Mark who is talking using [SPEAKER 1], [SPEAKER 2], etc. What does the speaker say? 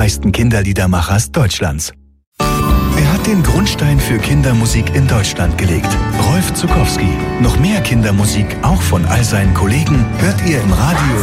[SPEAKER 1] erfolgreichsten Kinderliedermachers Deutschlands. Er hat den Grundstein für Kindermusik in Deutschland gelegt. Rolf Zuckowski. Noch mehr Kindermusik, auch von all seinen Kollegen, hört ihr im Radio